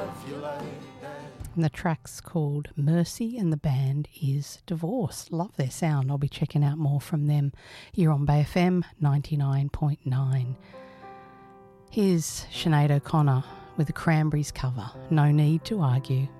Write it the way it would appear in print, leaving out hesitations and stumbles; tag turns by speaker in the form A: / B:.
A: And the track's called Mercy and the band is Divorce. Love their sound. I'll be checking out more from them here on Bay FM 99.9. Here's Sinead O'Connor with the Cranberries cover, No Need to Argue.